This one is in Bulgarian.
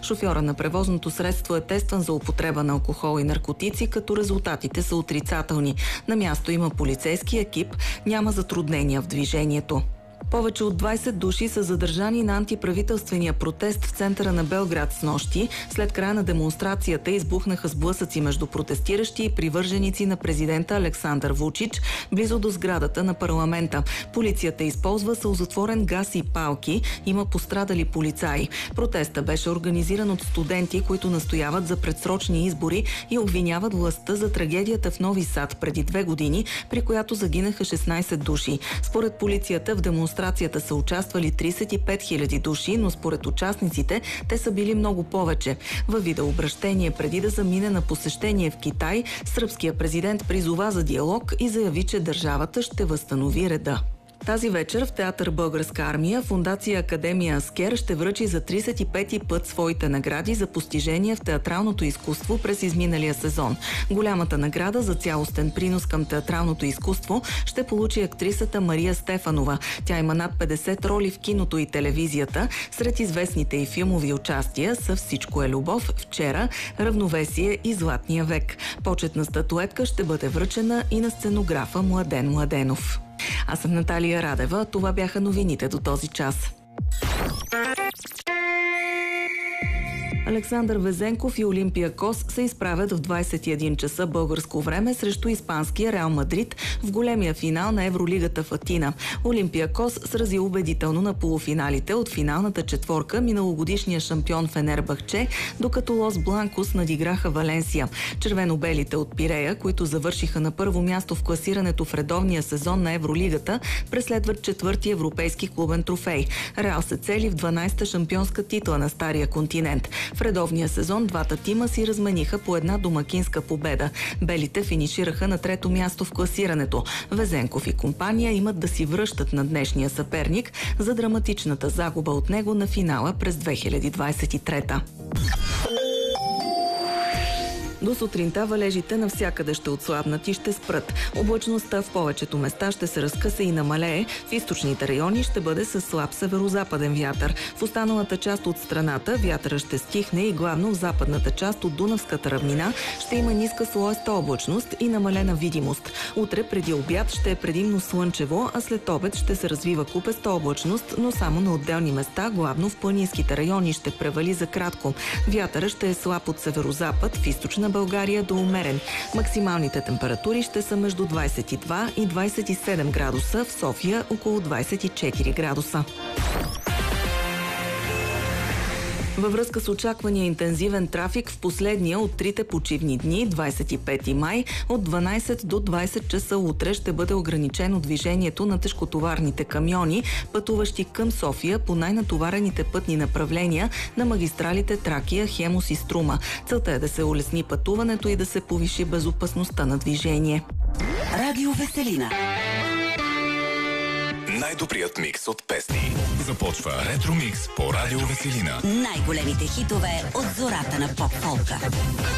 Шофьора на превозното средство е тестван за употреба на алкохол и наркотици, като резултатите са отрицателни. На място има полицейски екип, няма затруднения в движението. Повече от 20 души са задържани на антиправителствения протест в центъра на Белград снощи. След края на демонстрацията избухнаха сблъсъци между протестиращи и привърженици на президента Александър Вучич близо до сградата на парламента. Полицията използва сълзотворен газ и палки. Има пострадали полицаи. Протеста беше организиран от студенти, които настояват за предсрочни избори и обвиняват властта за трагедията в Нови Сад преди 2 години, при която загинаха 16 души. Според полицията в демонстрацията са участвали 35 000 души, но според участниците те са били много повече. Във видеообращение преди да замине на посещение в Китай, сръбският президент призова за диалог и заяви, че държавата ще възстанови реда. Тази вечер в театър Българска армия Фондация Академия Аскер ще връчи за 35-ти път своите награди за постижения в театралното изкуство през изминалия сезон. Голямата награда за цялостен принос към театралното изкуство ще получи актрисата Мария Стефанова. Тя има над 50 роли в киното и телевизията. Сред известните и филмови участия са "Всичко е любов", "Вчера", "Равновесие" и "Златния век". Почетна статуетка ще бъде връчена и на сценографа Младен Младенов. Аз съм Наталия Радева. Това бяха новините до този час. Александър Везенков и Олимпиакос се изправят в 21 часа българско време срещу испанския Реал Мадрид в големия финал на Евролигата в Атина. Олимпиакос срази убедително на полуфиналите от финалната четворка миналогодишния шампион Фенербахче, докато Лос Бланкос надиграха Валенсия. Червено-белите от Пирея, които завършиха на първо място в класирането в редовния сезон на Евролигата, преследват четвърти европейски клубен трофей. Реал се цели в 12-та шампионска титла на Стария континент. В редовния сезон двата тима си размениха по една домакинска победа. Белите финишираха на трето място в класирането. Везенков и компания имат да си връщат на днешния съперник за драматичната загуба от него на финала през 2023. До сутринта валежите навсякъде ще отслабнат и ще спрат. Облачността в повечето места ще се разкъса и намалее. В източните райони ще бъде със слаб северозападен вятър. В останалата част от страната вятъра ще стихне и главно в западната част от Дунавската равнина ще има ниска слоеста облачност и намалена видимост. Утре преди обяд ще е предимно слънчево, а след обед ще се развива купеста облачност, но само на отделни места, главно в планинските райони ще превали за кратко. Вятъра ще е слаб от северозапад, в източна България до умерен. Максималните температури ще са между 22 и 27 градуса, в София около 24 градуса. Във връзка с очаквания интензивен трафик в последния от трите почивни дни, 25 май, от 12 до 20 часа утре ще бъде ограничено движението на тежкотоварните камиони, пътуващи към София по най-натоварените пътни направления на магистралите Тракия, Хемус и Струма. Целта е да се улесни пътуването и да се повиши безопасността на движение. Радио Веселина. Най-добрият микс от песни. Започва Ретро Микс по Радио Веселина. Най-големите хитове от зората на поп-фолка.